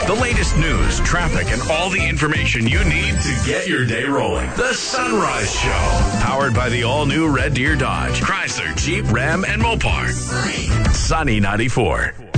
The latest news, traffic, and all the information you need to get your day rolling. The Sunrise Show. Powered by the all-new Red Deer Dodge, Chrysler, Jeep, Ram, and Mopar. Sunny 94.